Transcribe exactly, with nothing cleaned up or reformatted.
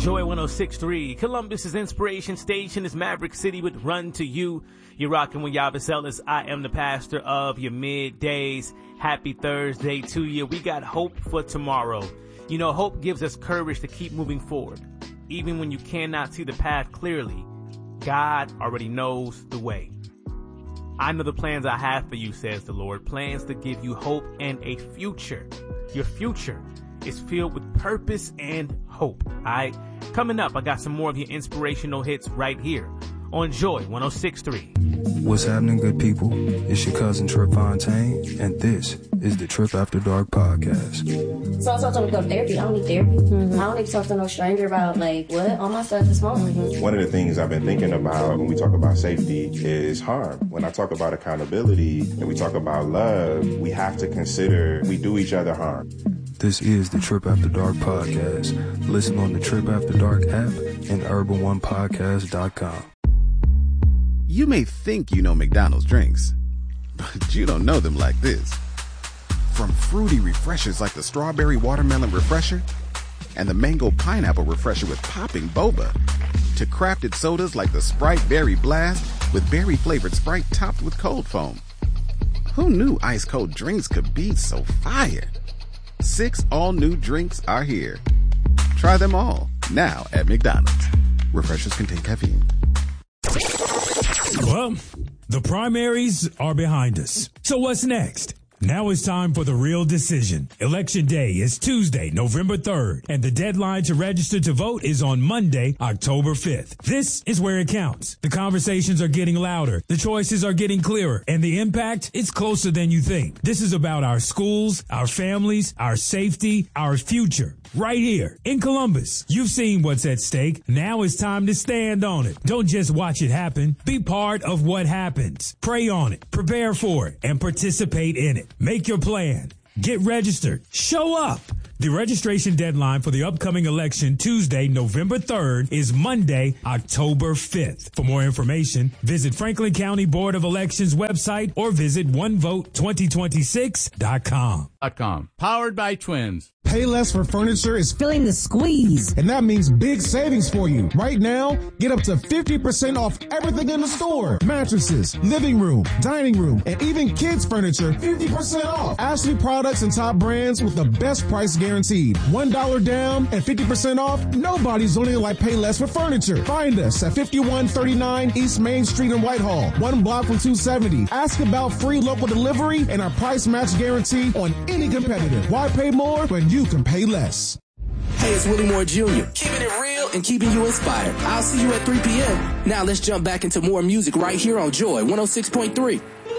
Joy one oh six point three, Columbus's inspiration station is Maverick City with Run to You. You're rocking with Yavis Ellis. I am the pastor of your middays. Happy Thursday to you. We got hope for tomorrow. You know, hope gives us courage to keep moving forward. Even when you cannot see the path clearly, God already knows the way. I know the plans I have for you, says the Lord. Plans to give you hope and a future. Your future is filled with purpose and hope. All right. Coming up, I got some more of your inspirational hits right here on Joy one oh six point three. What's happening, good people? It's your cousin Trip Fontaine, and this is the Trip After Dark podcast. So I told them to go to therapy. I don't need therapy. Mm-hmm. I don't need to talk to no stranger about, like, what? All my stuff is small. Mm-hmm. One of the things I've been thinking about when we talk about safety is harm. When I talk about accountability and we talk about love, we have to consider we do each other harm. This is the Trip After Dark podcast. Listen on the Trip After Dark app and urban one podcast dot com. You may think you know McDonald's drinks, but you don't know them like this. From fruity refreshers like the Strawberry Watermelon Refresher and the Mango Pineapple Refresher with popping boba, to crafted sodas like the Sprite Berry Blast with berry-flavored Sprite topped with cold foam. Who knew ice-cold drinks could be so fire? Six all-new drinks are here. Try them all, now at McDonald's. Refreshers contain caffeine. Well, the primaries are behind us. So what's next? Now it's time for the real decision. Election day is Tuesday, November third, and the deadline to register to vote is on Monday, October fifth. This is where it counts. The conversations are getting louder, the choices are getting clearer, and the impact is closer than you think. This is about our schools, our families, our safety, our future. Right here in Columbus. You've seen what's at stake. Now it's time to stand on it. Don't just watch it happen. Be part of what happens. Pray on it, prepare for it, and participate in it. Make your plan. Get registered. Show up. The registration deadline for the upcoming election Tuesday, November third, is Monday, October fifth. For more information, visit Franklin County Board of Elections website or visit one vote twenty twenty-six dot com. Powered by Twins. Pay Less for Furniture is feeling the squeeze, and that means big savings for you. Right now, get up to fifty percent off everything in the store. Mattresses, living room, dining room, and even kids furniture, fifty percent off. Ashley products and top brands with the best price guaranteed. one dollar down and fifty percent off. Nobody's doing it like Pay Less for Furniture. Find us at fifty-one thirty-nine East Main Street in Whitehall, one block from two seventy. Ask about free local delivery and our price match guarantee on any competitor. Why pay more when you can pay less? Hey, it's Willie Moore Junior Keeping it real and keeping you inspired. I'll see you at three p.m. Now let's jump back into more music right here on Joy one oh six point three.